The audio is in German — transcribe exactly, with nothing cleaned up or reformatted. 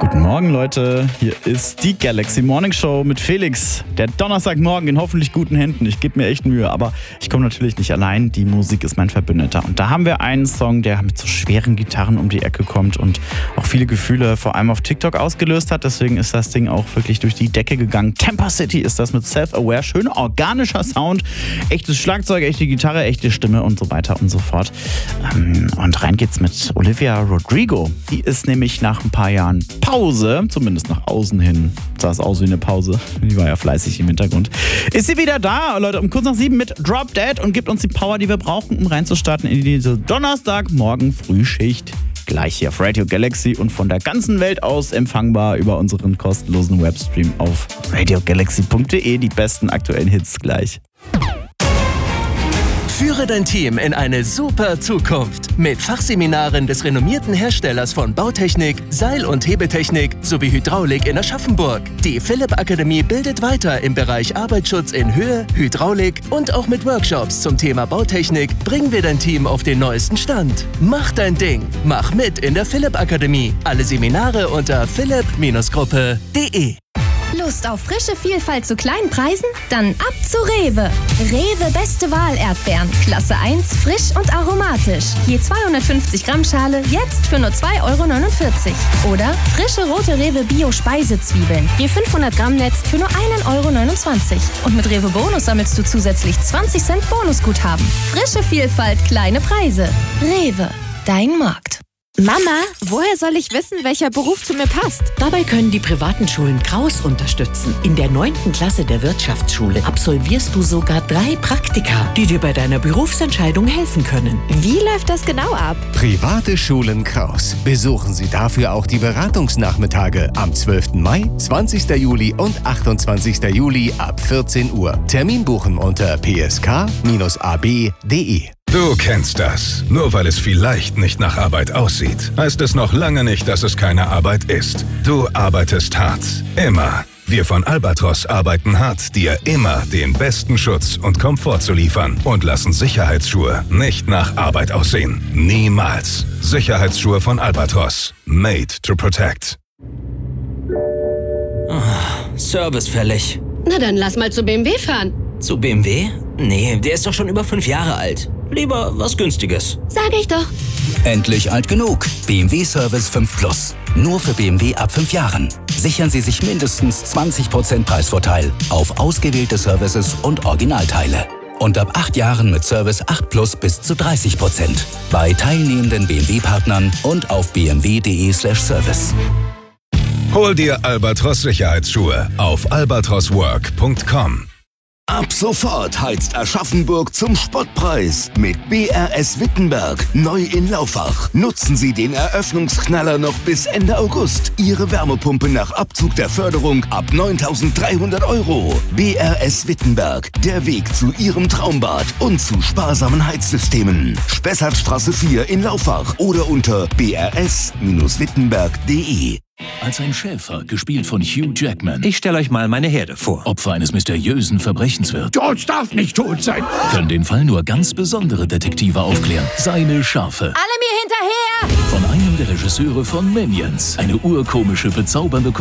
Guten Morgen, Leute. Hier ist die Galaxy Morning Show mit Felix. Der Donnerstagmorgen in hoffentlich guten Händen. Ich gebe mir echt Mühe, aber ich komme natürlich nicht allein. Die Musik ist mein Verbündeter. Und da haben wir einen Song, der mit so schweren Gitarren um die Ecke kommt und auch viele Gefühle vor allem auf TikTok ausgelöst hat. Deswegen ist das Ding auch wirklich durch die Decke gegangen. Temper City ist das mit Self-Aware. Schöner organischer Sound. Echtes Schlagzeug, echte Gitarre, echte Stimme und so weiter und so fort. Und rein geht's mit Olivia Rodrigo. Die ist nämlich nach ein paar Jahren Pause, zumindest nach außen hin, sah es aus wie eine Pause, die war ja fleißig im Hintergrund, ist sie wieder da, Leute, um kurz nach sieben mit Drop Dead und gibt uns die Power, die wir brauchen, um reinzustarten in diese Donnerstagmorgen Frühschicht. Gleich hier auf Radio Galaxy und von der ganzen Welt aus empfangbar über unseren kostenlosen Webstream auf radio galaxy punkt de. Die besten aktuellen Hits gleich. Führe dein Team in eine super Zukunft mit Fachseminaren des renommierten Herstellers von Bautechnik, Seil- und Hebetechnik sowie Hydraulik in Aschaffenburg. Die Philipp Akademie bildet weiter im Bereich Arbeitsschutz in Höhe, Hydraulik und auch mit Workshops zum Thema Bautechnik bringen wir dein Team auf den neuesten Stand. Mach dein Ding, mach mit in der Philipp Akademie. Alle Seminare unter philipp Gruppe punkt de. Lust auf frische Vielfalt zu kleinen Preisen? Dann ab zu Rewe. Rewe Beste Wahl Erdbeeren. Klasse eins, frisch und aromatisch. Je zweihundertfünfzig Gramm Schale, jetzt für nur zwei Euro neunundvierzig. Oder frische rote Rewe Bio Speisezwiebeln. Je fünfhundert Gramm Netz für nur einen Euro neunundzwanzig. Und mit Rewe Bonus sammelst du zusätzlich zwanzig Cent Bonusguthaben. Frische Vielfalt, kleine Preise. Rewe, dein Markt. Mama, woher soll ich wissen, welcher Beruf zu mir passt? Dabei können die privaten Schulen Kraus unterstützen. In der neunten Klasse der Wirtschaftsschule absolvierst du sogar drei Praktika, die dir bei deiner Berufsentscheidung helfen können. Wie läuft das genau ab? Private Schulen Kraus. Besuchen Sie dafür auch die Beratungsnachmittage am zwölften Mai, zwanzigsten Juli und achtundzwanzigsten Juli ab vierzehn Uhr. Termin buchen unter p s k a b punkt de. Du kennst das. Nur weil es vielleicht nicht nach Arbeit aussieht, heißt es noch lange nicht, dass es keine Arbeit ist. Du arbeitest hart. Immer. Wir von Albatros arbeiten hart, dir immer den besten Schutz und Komfort zu liefern und lassen Sicherheitsschuhe nicht nach Arbeit aussehen. Niemals. Sicherheitsschuhe von Albatros. Made to protect. Oh, Service fällig. Na dann lass mal zu B M W fahren. Zu B M W? Nee, der ist doch schon über fünf Jahre alt. Lieber was Günstiges. Sag ich doch. Endlich alt genug. B M W Service fünf Plus. Nur für B M W ab fünf Jahren. Sichern Sie sich mindestens zwanzig Prozent Preisvorteil auf ausgewählte Services und Originalteile. Und ab acht Jahren mit Service acht Plus bis zu dreißig Prozent. Bei teilnehmenden B M W-Partnern und auf b m w punkt de slash service. Hol dir Albatros Sicherheitsschuhe auf albatros work punkt com. Ab sofort heizt Aschaffenburg zum Spottpreis mit B R S Wittenberg, neu in Laufach. Nutzen Sie den Eröffnungsknaller noch bis Ende August. Ihre Wärmepumpe nach Abzug der Förderung ab neuntausenddreihundert Euro. B R S Wittenberg, der Weg zu Ihrem Traumbad und zu sparsamen Heizsystemen. Spessartstraße vier in Laufach oder unter b r s wittenberg punkt de. Als ein Schäfer, gespielt von Hugh Jackman. Ich stelle euch mal meine Herde vor. Opfer eines mysteriösen Verbrechens wird. George darf nicht tot sein. Können den Fall nur ganz besondere Detektive aufklären. Seine Schafe. Alle mir hinterher! Von einem der Regisseure von Minions. Eine urkomische, bezaubernde